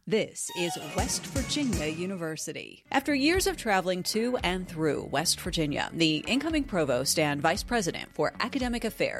This is West Virginia University. After years of traveling to and through West Virginia, the incoming provost and vice president for academic affairs